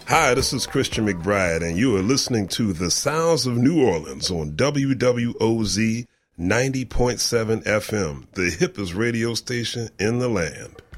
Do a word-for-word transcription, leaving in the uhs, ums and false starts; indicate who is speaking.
Speaker 1: Hi, this is Christian McBride, and you are listening to The Sounds of New Orleans on W W O Z ninety point seven F M, the hippest radio station in the land.